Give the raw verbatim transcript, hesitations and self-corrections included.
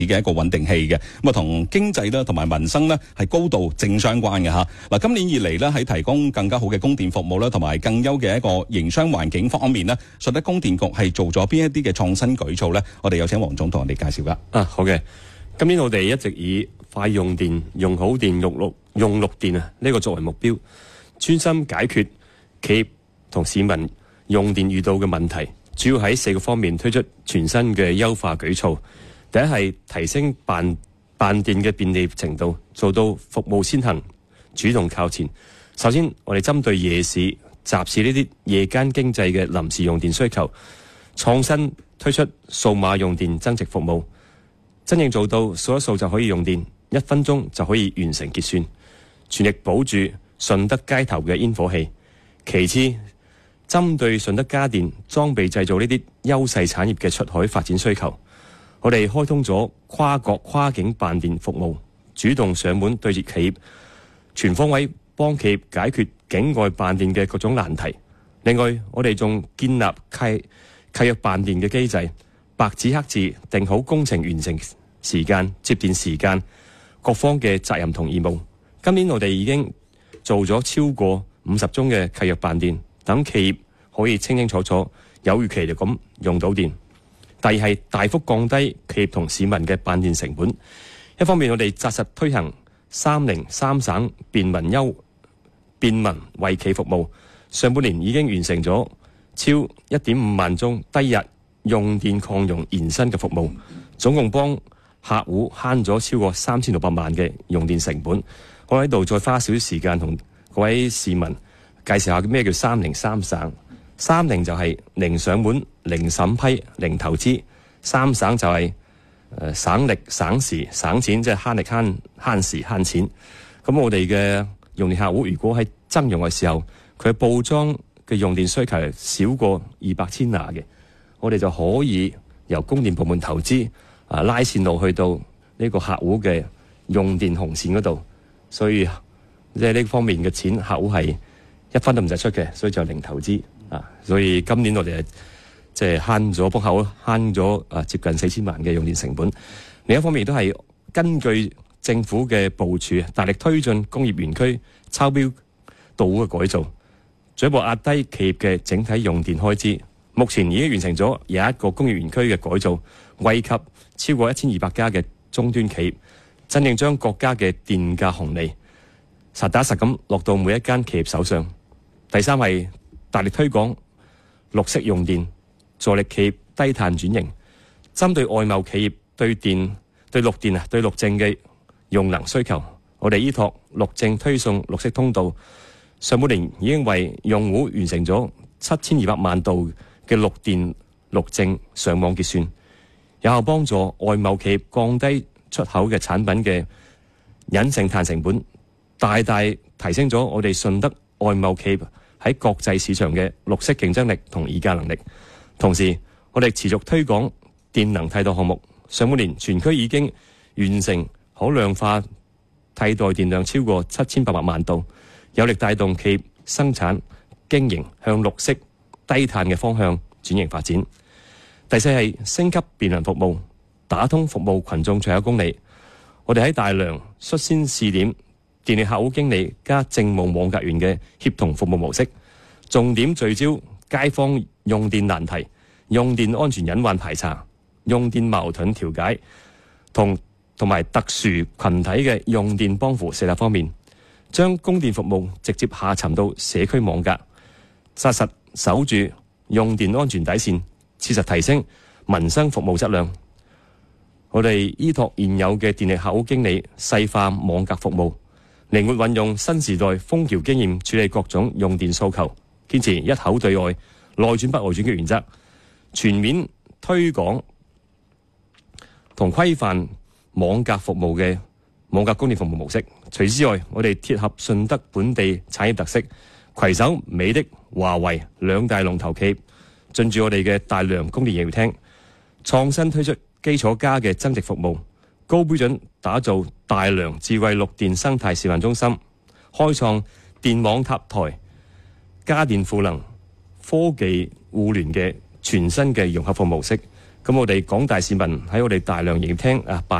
嘅一個穩定器嘅，咁啊同經濟咧同埋民生咧係高度正相關嘅嚇。嗱，今年以嚟咧喺提供更加好嘅供電服務啦，同埋更優嘅一個營商環境方面咧，順德供電局係做咗邊一啲嘅創新舉措咧？我哋有請黃總同我哋介紹噶。 啊，好嘅。今年我哋一直以快用電、用好電、用綠用綠電啊呢個作為目標，專心解決企業同市民用電遇到嘅問題，主要喺四個方面推出全新嘅優化舉措。第一係提升辦辦電嘅便利程度，做到服務先行，主動靠前。首先，我哋針對夜市、集市呢啲夜間經濟嘅臨時用電需求，創新推出數碼用電增值服務，真正做到掃一掃就可以用電，一分鐘就可以完成結算，全力保住順德街頭嘅煙火氣。其次，針對順德家電裝備製造呢啲優勢產業嘅出海發展需求，我哋開通咗跨國跨境辦電服務，主動上門對接企業，全方位幫企業解決境外辦電嘅各種難題。另外，我哋仲建立契契約辦電嘅機制，白紙黑字定好工程完成時間、接電時間、各方嘅責任同義務。今年我哋已經做咗超過五十宗嘅契約辦電，等企業可以清清楚楚、有預期地咁用到電。第二係大幅降低企業同市民嘅辦電成本。一方面，我哋紮實推行三零三省便民優便民惠企服務，上半年已經完成咗超一點五萬宗低日用電抗用延伸嘅服務，總共幫客戶慳咗超過三千六百萬嘅用電成本。我喺度再花少少時間同各位市民介紹下咩叫三零三省。三零就係零上門、零審批、零投資；三省就係、呃、省力、省時、省錢，即係慳力慳慳時慳錢。咁我哋嘅用電客戶如果喺增用嘅時候，佢報裝嘅用電需求係少過二百千瓦嘅，我哋就可以由供電部門投資啊拉線路去到呢個客戶嘅用電紅線嗰度，所以即係呢方面嘅錢，客戶係一分都唔使出嘅，所以就零投資。啊，所以今年我哋即係慳咗幫口，慳咗啊接近四千萬嘅用電成本。另一方面，亦都係根據政府嘅部署，大力推進工業園區抄標導嘅改造，進一步壓低企業嘅整體用電開支。目前已經完成咗有一個工業園區嘅改造，惠及超過一千二百家嘅終端企業，真正將國家嘅電價紅利實打實咁落到每一間企業手上。第三係大力推廣綠色用電，助力企業低碳轉型。針對外貿企業對電、對綠電啊、對綠證嘅用能需求，我哋依託綠證推送綠色通道，上半年已經為用戶完成咗七千二百萬度嘅綠電綠證上網結算，有效幫助外貿企業降低出口嘅產品嘅隱性碳成本，大大提升咗我哋順德外貿企業喺國際市場嘅綠色競爭力同議價能力。同時，我哋持續推廣電能替代項目，上半年全區已經完成可量化替代電量超過七千八百萬度，有力帶動企業生產經營向綠色低碳嘅方向轉型發展。第四係升級便民服務，打通服務群眾最後一公里。我哋喺大良率先試點電力客戶經理加政務網格員嘅協同服務模式，重點聚焦街坊用電難題、用電安全隱患排查、用電矛盾調解同同埋特殊群體嘅用電幫扶四大方面，將供電服務直接下沉到社區網格，紮實守住用電安全底線，切實提升民生服務質量。我哋依託現有嘅電力客戶經理細化網格服務，靈活運用新時代枫橋經驗處理各種用電訴求，堅持一口對外、內轉不外轉嘅原則，全面推廣同規範網格服務嘅網格供電服務模式。除此之外，我哋貼合順德本地產業特色，攜手美的、華為兩大龍頭企業，進駐我哋嘅大良供電業務廳，創新推出基礎加嘅增值服務，高標準打造大良智慧綠電生態示範中心，開創電網塔台、家電賦能、科技互聯嘅全新嘅融合服務模式， 咁我哋廣大市民喺我哋大良營廳啊